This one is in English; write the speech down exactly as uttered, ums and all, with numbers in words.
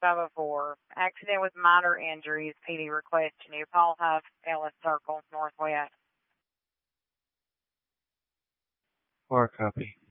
five oh four. Accident with minor injuries. P D request to New Paul Huff, Ellis Circle, Northwest. Four copy.